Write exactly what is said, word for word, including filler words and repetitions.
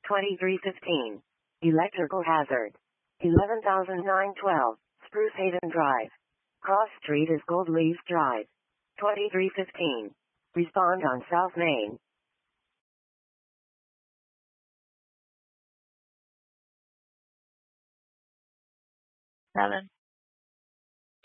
twenty-three fifteen. Electrical hazard. eleven thousand nine hundred twelve. Spruce Haven Drive. Cross Street is Gold Leaf Drive. twenty-three fifteen. Respond on South Main. Seven.